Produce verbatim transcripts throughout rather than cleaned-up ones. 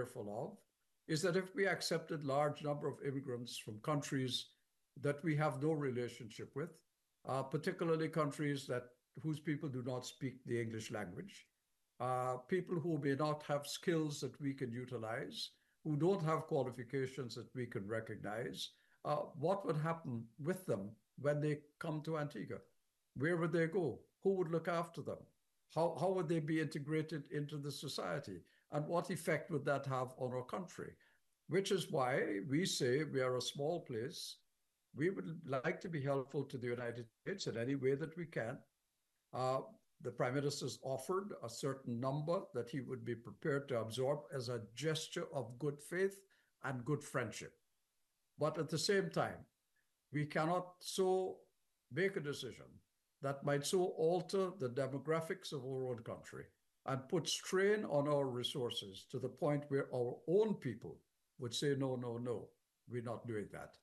fearful of is that if we accepted large number of immigrants from countries that we have no relationship with, uh, particularly countries that whose people do not speak the English language, uh, people who may not have skills that we can utilize, who don't have qualifications that we can recognize, uh, what would happen with them when they come to Antigua? Where would they go? Who would look after them? How, how would they be integrated into the society? And what effect would that have on our country? Which is why we say we are a small place. We would like to be helpful to the United States in any way that we can. Uh, the Prime Minister's offered a certain number that he would be prepared to absorb as a gesture of good faith and good friendship. But at the same time, we cannot so make a decision that might so alter the demographics of our own country and put strain on our resources to the point where our own people would say, no, no, no, we're not doing that.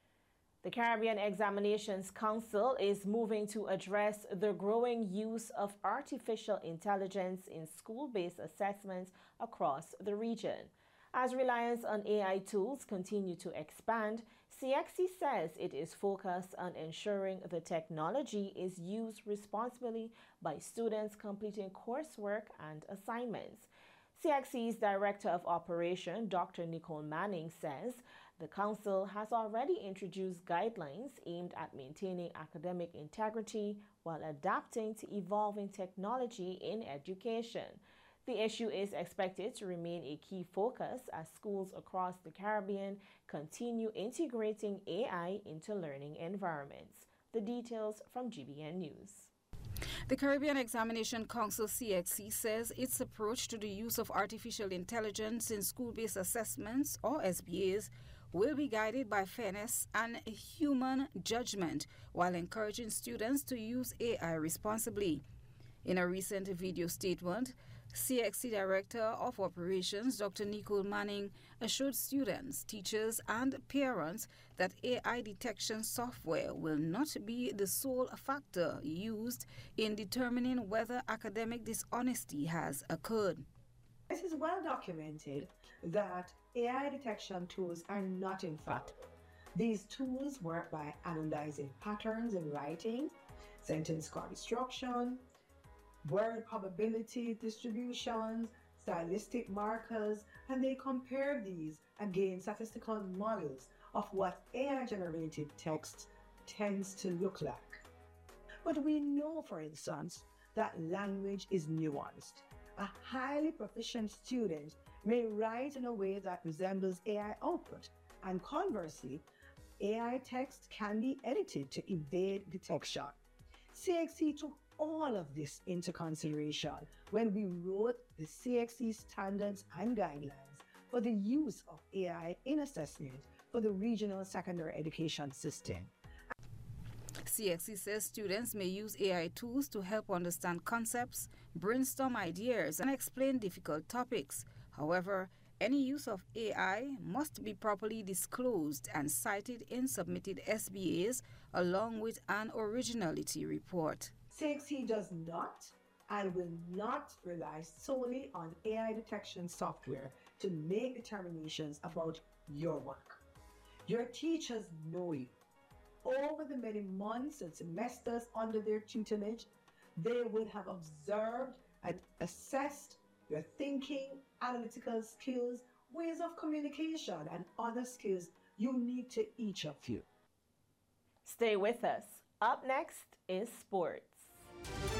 The Caribbean Examinations Council is moving to address the growing use of artificial intelligence in school-based assessments across the region. As reliance on A I tools continue to expand, C X C says it is focused on ensuring the technology is used responsibly by students completing coursework and assignments. C X C's Director of Operation, Doctor Nicole Manning, says the Council has already introduced guidelines aimed at maintaining academic integrity while adapting to evolving technology in education. The issue is expected to remain a key focus as schools across the Caribbean continue integrating A I into learning environments. The details from G B N News. The Caribbean Examination Council C X C says its approach to the use of artificial intelligence in school-based assessments, or S B As, will be guided by fairness and human judgment while encouraging students to use A I responsibly. In a recent video statement, C X C Director of Operations, Doctor Nicole Manning, assured students, teachers, and parents that A I detection software will not be the sole factor used in determining whether academic dishonesty has occurred. It is well documented that A I detection tools are not in fact. These tools work by analyzing patterns in writing, sentence construction, word probability distributions, stylistic markers, and they compare these against statistical models of what A I-generated text tends to look like. But we know, for instance, that language is nuanced. A highly proficient student may write in a way that resembles A I output, and conversely, A I text can be edited to evade detection. C X C took all of this into consideration when we wrote the C X C standards and guidelines for the use of A I in assessment for the regional secondary education system. C X C says students may use A I tools to help understand concepts, brainstorm ideas, and explain difficult topics. However, any use of A I must be properly disclosed and cited in submitted S B As along with an originality report. C X C does not and will not rely solely on A I detection software to make determinations about your work. Your teachers know you. Over the many months and semesters under their tutelage, they would have observed and assessed your thinking, analytical skills, ways of communication, and other skills unique to each of you. Stay with us. Up next is sports.